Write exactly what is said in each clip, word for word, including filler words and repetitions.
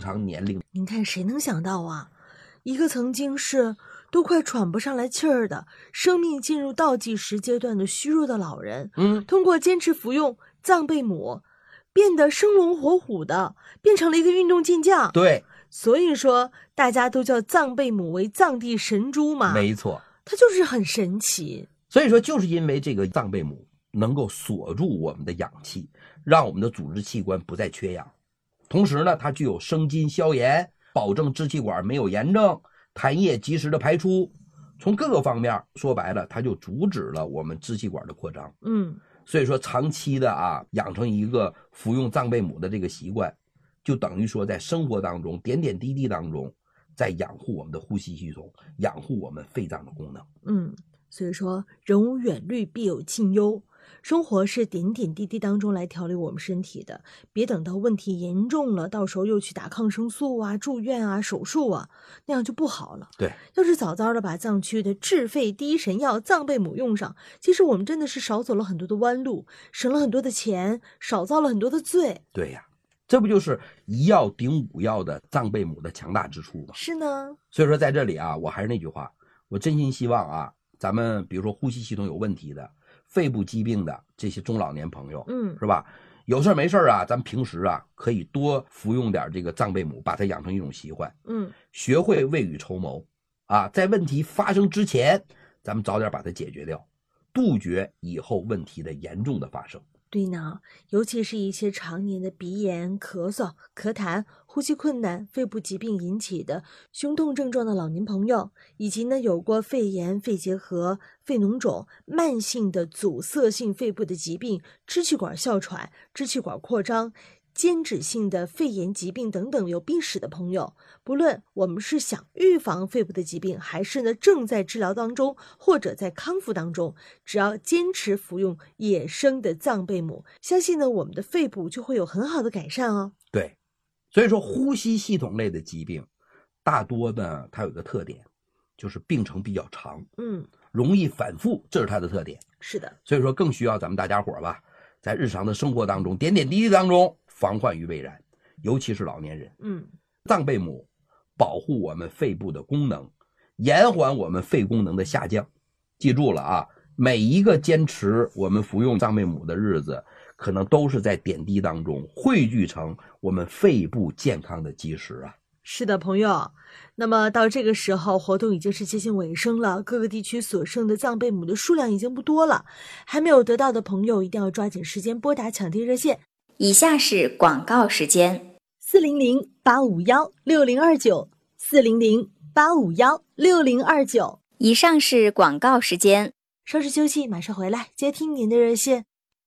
长年龄。 您看谁能想到啊，一个曾经是都快喘不上来气儿的，生命进入倒计时阶段的虚弱的老人， 嗯， 通过坚持服用藏贝母，变得生龙活虎的，变成了一个运动健将。 对， 所以说大家都叫藏贝母为藏地神猪嘛。 没错， 它就是很神奇。 所以说就是因为这个藏贝母能够锁住我们的氧气，让我们的组织器官不再缺氧，同时呢它具有生津消炎，保证支气管没有炎症，痰液及时的排出，从各个方面说白了它就阻止了我们支气管的扩张。 嗯， 所以说长期的啊养成一个服用藏贝母的这个习惯，就等于说在生活当中点点滴滴当中在养护我们的呼吸系统，养护我们肺脏的功能。 嗯，所以说人无远虑必有近忧，生活是点点滴滴当中来调理我们身体的，别等到问题严重了，到时候又去打抗生素啊、住院啊、手术啊，那样就不好了。 对， 要是早早的把藏区的治肺第一神药藏贝母用上，其实我们真的是少走了很多的弯路，省了很多的钱，少遭了很多的罪。 对呀，这不就是一药顶五药的藏贝母的强大之处吗？ 是呢。 所以说在这里啊，我还是那句话，我真心希望啊，咱们比如说呼吸系统有问题的、肺部疾病的这些中老年朋友， 嗯， 是吧？有事没事啊，咱们平时啊可以多服用点这个藏贝母，把它养成一种习惯。 嗯， 学会未雨绸缪啊，在问题发生之前，咱们早点把它解决掉，杜绝以后问题的严重的发生。 对呢，尤其是一些常年的鼻炎、咳嗽、咳痰、呼吸困难、肺部疾病引起的胸痛症状的老年朋友，以及呢有过肺炎、肺结核、肺脓肿、慢性的阻塞性肺部的疾病、支气管哮喘、支气管扩张、间质性的肺炎疾病等等有病史的朋友，不论我们是想预防肺部的疾病，还是呢正在治疗当中，或者在康复当中，只要坚持服用野生的藏贝母，相信呢我们的肺部就会有很好的改善哦。 对，所以说呼吸系统类的疾病，大多呢它有一个特点，就是病程比较长， 嗯， 容易反复，这是它的特点。 是的， 所以说更需要咱们大家伙吧，在日常的生活当中，点点滴滴当中防患于未然，尤其是老年人。 嗯， 藏贝母保护我们肺部的功能，延缓我们肺功能的下降。记住了啊，每一个坚持我们服用藏贝母的日子，可能都是在点滴当中汇聚成我们肺部健康的基石啊。 是的，朋友。那么到这个时候，活动已经是接近尾声了，各个地区所剩的藏贝母的数量已经不多了，还没有得到的朋友一定要抓紧时间拨打抢订热线。 以下是广告时间： 四零零八五幺六零二九，四零零八五幺六零二九。 以上是广告时间， 稍事休息，马上回来接听您的热线。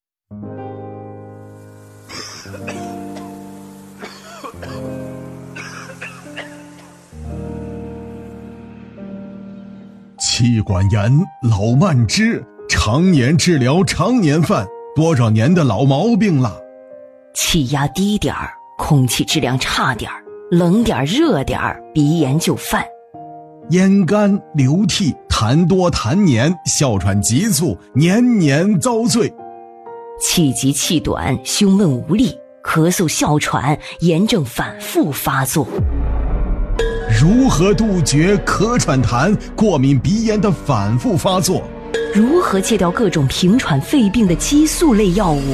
气管炎、老慢支，常年治疗常年犯，多少年的老毛病了。 气压低点儿，空气质量差点儿，冷点儿热点儿，鼻炎就犯。 咽干、流涕、痰多痰黏，哮喘急促，年年遭罪。 气急气短，胸闷无力，咳嗽哮喘，炎症反复发作。 如何杜绝咳喘痰、过敏鼻炎的反复发作？ 如何戒掉各种平喘肺病的激素类药物？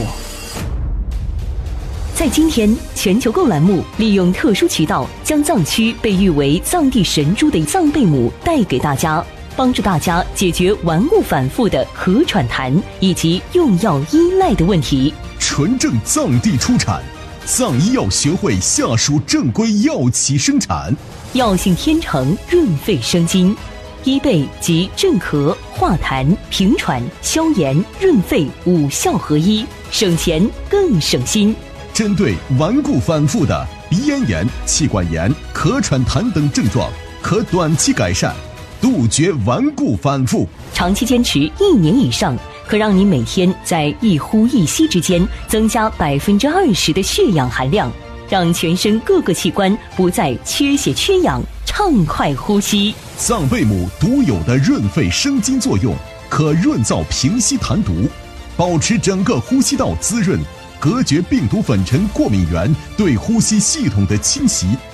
在今天，全球购栏目利用特殊渠道，将藏区被誉为藏地神猪的藏贝母带给大家，帮助大家解决顽固反复的咳喘痰以及用药依赖的问题。 纯正藏地出产，藏医药学会下属正规药企生产。 药性天成，润肺生津，医贝及镇咳、化痰、平喘、消炎、润肺五效合一，省钱更省心。 针对顽固反复的鼻咽炎、气管炎、咳喘痰等症状，可短期改善，杜绝顽固反复。 长期坚持一年以上，可让你每天在一呼一吸之间增加百分之二十的血氧含量，让全身各个器官不再缺血缺氧，畅快呼吸。 藏贝母独有的润肺生津作用，可润燥平息痰毒，保持整个呼吸道滋润，隔绝病毒粉尘过敏源对呼吸系统的侵袭。